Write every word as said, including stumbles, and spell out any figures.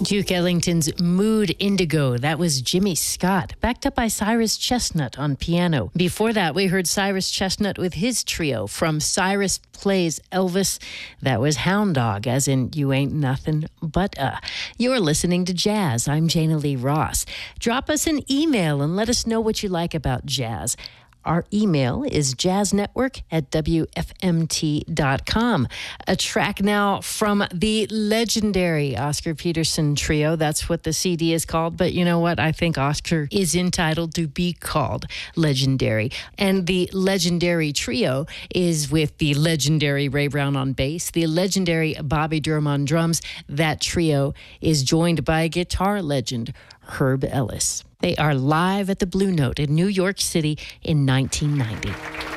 Duke Ellington's Mood Indigo. That was Jimmy Scott, backed up by Cyrus Chestnut on piano. Before that, we heard Cyrus Chestnut with his trio from Cyrus Plays Elvis. That was Hound Dog, as in You Ain't Nothing But Uh. You're listening to Jazz. I'm Jana Lee Ross. Drop us an email and let us know what you like about jazz. Our email is jazznetwork at w f m t dot com. A track now from the legendary Oscar Peterson Trio. That's what the C D is called. But you know what? I think Oscar is entitled to be called legendary. And the legendary trio is with the legendary Ray Brown on bass, the legendary Bobby Durham on drums. That trio is joined by guitar legend Herb Ellis. They are live at the Blue Note in New York City in nineteen ninety.